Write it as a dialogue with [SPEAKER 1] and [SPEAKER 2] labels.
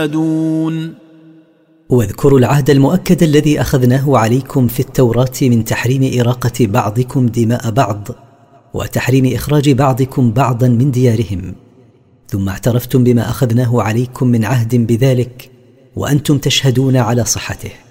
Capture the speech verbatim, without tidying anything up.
[SPEAKER 1] تشهدون.
[SPEAKER 2] واذكروا العهد المؤكد الذي أخذناه عليكم في التوراة من تحريم إراقة بعضكم دماء بعض وتحريم إخراج بعضكم بعضا من ديارهم، ثم اعترفتم بما أخذناه عليكم من عهد بذلك وأنتم تشهدون على صحته.